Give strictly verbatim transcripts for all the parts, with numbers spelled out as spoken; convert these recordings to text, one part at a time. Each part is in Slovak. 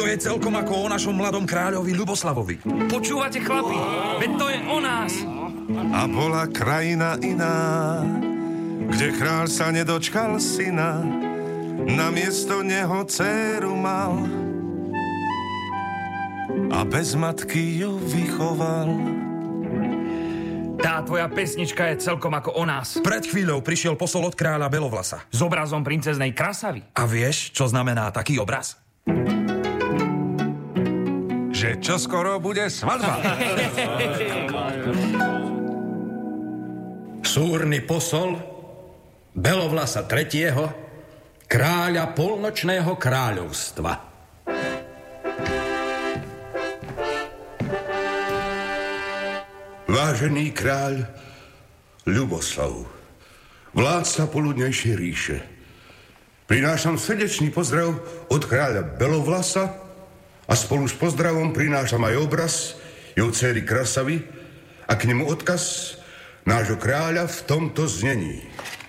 je celkom ako o našom mladom kráľovi Ľuboslavovi. Počúvate, chlapi? Veď to je o nás. A bola krajina iná, kde kráľ sa nedočkal syna, namiesto neho dcéru mal a bez matky ju vychoval. Tá tvoja pesnička je celkom ako o nás. Pred chvíľou prišiel posol od kráľa Belovlasa. S obrazom princeznej Krasavy. A vieš, čo znamená taký obraz? Že čoskoro bude svadba. Súrny posol Belovlasa tretieho, kráľa polnočného kráľovstva. Vážený kráľ Ľuboslav, vládca poludnejšej ríše, prinášam srdečný pozdrav od kráľa Belovlasa a spolu s pozdravom prinášam aj obraz jeho dcéry Krasavy a k nemu odkaz nášho kráľa v tomto znení.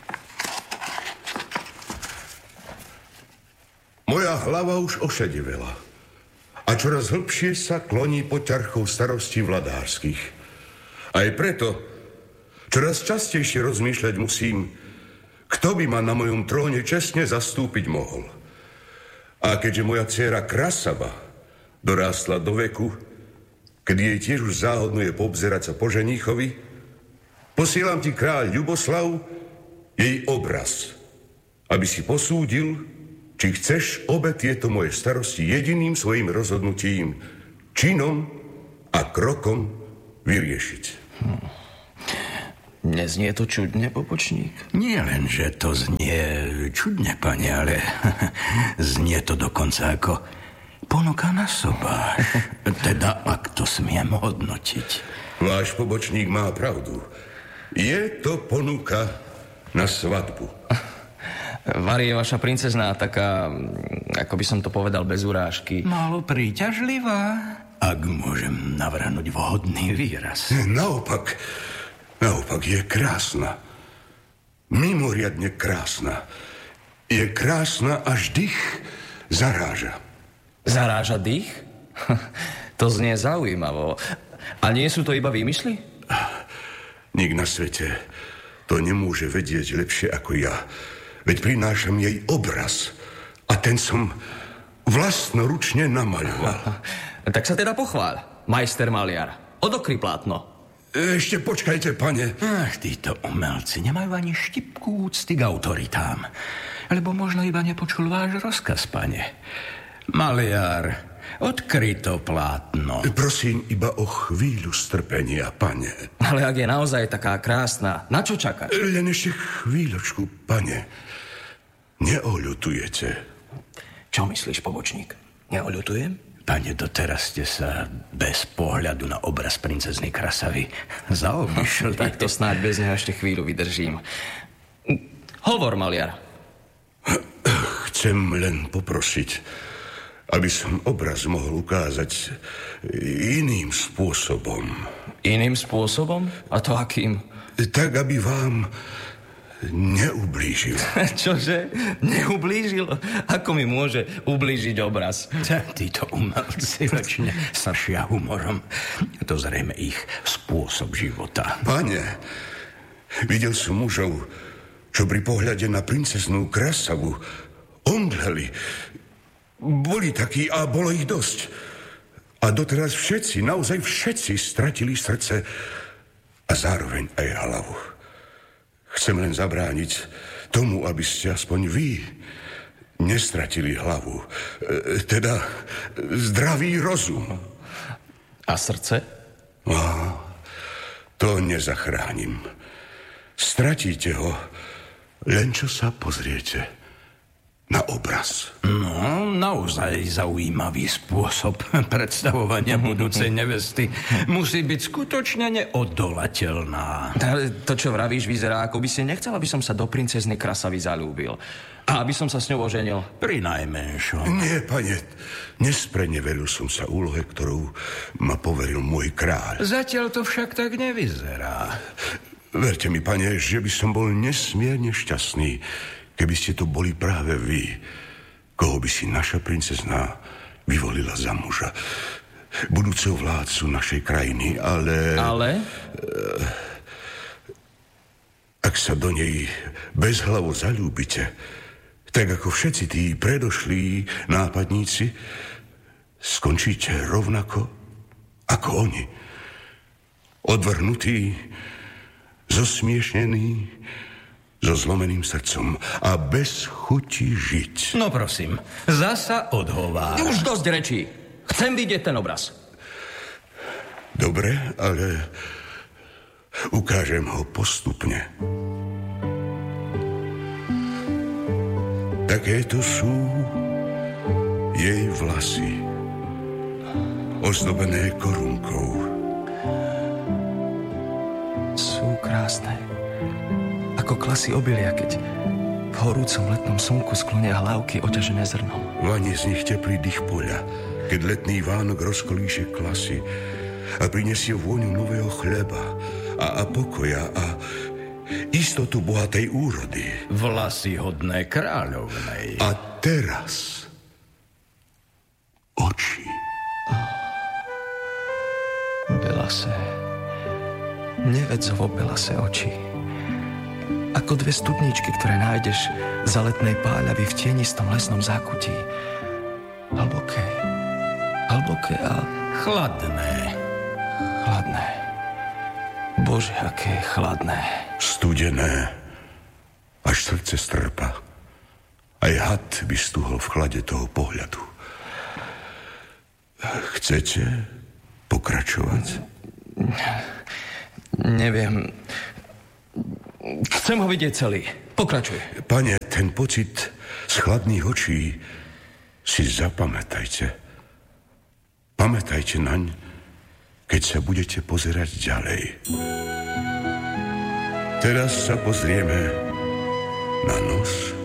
Moja hlava už ošedivela a čoraz hlbšie sa kloní pod ťarchou starostí vladárskych. Aj preto čoraz častejšie rozmýšľať musím, kto by ma na mojom tróne čestne zastúpiť mohol. A keďže moja dcéra Krasava dorástla do veku, kedy jej tiež už záhodno je poobzerať sa po ženíchovi, posielam ti, kráľ Ľuboslav, jej obraz, aby si posúdil, či chceš obe tieto moje starosti jediným svojim rozhodnutím, činom a krokom vyriešiť. Hm. Neznie to čudne, pobočník? Nie len, že to znie čudne, pane, ale znie to dokonca ako ponuka na sobáš. Teda, ak to smiem hodnotiť. Váš pobočník má pravdu. Je to ponuka na svadbu. Vary je vaša princezná taká, ako by som to povedal bez urážky. Málo príťažlivá, ak môžem navrhnúť vhodný výraz. Naopak, naopak je krásna. Mimoriadne krásna. Je krásna, až dých zaráža. Zaráža dých? To znie zaujímavo. A nie sú to iba výmysly? Nik na svete to nemôže vedieť lepšie ako ja. Veď prinášam jej obraz. A ten som vlastnoručne namaľoval. Tak sa teda pochvál, majster maliar. Odokry plátno. Ešte počkajte, pane. Ach, títo umelci nemajú ani štipku úcty k autoritám. Lebo možno iba nepočul váš rozkaz, pane. Maliar, odkry to plátno. Prosím iba o chvíľu strpenia, pane. Ale ak je naozaj taká krásna, na čo čakať? Len ešte chvíľočku, pane. Neoľutujete. Čo myslíš, pobočník? Neoľutujem? Pane, doteraz ste sa bez pohľadu na obraz princezny Krasavy zaobišli. Tak to snáď bez neho ešte chvíľu vydržím. Hovor, maliar. Chcem len poprosiť, aby som obraz mohol ukázať iným spôsobom. Iným spôsobom? A to akým? Tak, aby vám neublížil. Čože? Neublížil? Ako mi môže ublížiť obraz? Títo umelci väčšine strašia humorom. To zrejme ich spôsob života. Pane, videl som mužov, čo pri pohľade na princeznú Krasavu omdleli. Boli takí a bolo ich dosť. A doteraz všetci, naozaj všetci stratili srdce a zároveň aj hlavu. Chcem len zabrániť tomu, aby ste aspoň vy nestratili hlavu. E, teda zdravý rozum. A srdce? A, to nezachránim. Stratíte ho, len čo sa pozriete na obraz. No, naozaj zaujímavý spôsob predstavovania budúcej nevesty. Musí byť skutočne neodolateľná. To, čo vravíš, vyzerá, ako by si nechcel, aby som sa do princezny Krasavy zalúbil. A aby som sa s ňou oženil. Pri najmenšom. Nie, pane, nespreneveril som sa úlohe, ktorú ma poveril môj kráľ. Zatiaľ to však tak nevyzerá. Verte mi, pane, že by som bol nesmierne šťastný, keby ste to boli práve vy, koho by si naša princezná vyvolila za muža. Budúceho vládcu našej krajiny, ale... Ale? Ak sa do nej bezhlavo zaľúbite, tak ako všetci tí predošlí nápadníci, skončíte rovnako ako oni. Odvrhnutí, zosmiešnený, so zlomeným srdcom a bez chuti žiť. No prosím, zasa odhovár. Už dosť rečí. Chcem vidieť ten obraz. Dobre, ale ukážem ho postupne. Takéto sú jej vlasy, ozdobené korunkou. Sú krásne. Ako klasy obilia, keď v horúcom letnom slnku sklonia hlávky oťažené zrnom. Vanie z nich teplý dých poľa, keď letný Vánok rozkolíše klasy a prinesie vôňu nového chleba a, a pokoja a istotu bohatej úrody. Vlasy hodné kráľovnej. A teraz oči. Belasé, nevedzovo belasé oči. Ako dve studničky, ktoré nájdeš za letnej páľavy v tienistom lesnom zákutí. Hlboké, hlboké a... Chladné. Chladné. Bože, aké chladné. Studené, až srdce strpa. Aj had by stuhol v chlade toho pohľadu. Chcete pokračovať? Neviem. Chcem ho vidieť celý. Pokračuj. Pane, ten pocit z chladných očí si zapamätajte. Pamätajte naň, keď sa budete pozerať ďalej. Teraz sa pozrieme na nos